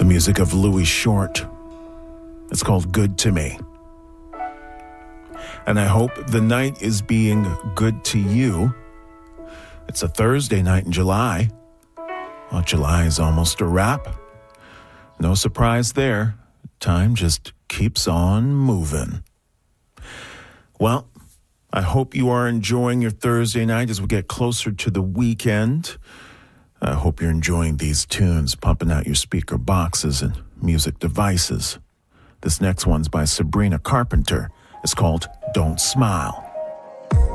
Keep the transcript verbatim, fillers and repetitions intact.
the music of Louis Short. It's called Good to Me. And I hope the night is being good to you. It's a Thursday night in July. Well, July is almost a wrap. No surprise there. Time just keeps on moving. Well, I hope you are enjoying your Thursday night as we get closer to the weekend. I hope you're enjoying these tunes, pumping out your speaker boxes and music devices. This next one's by Sabrina Carpenter. It's called Don't Smile.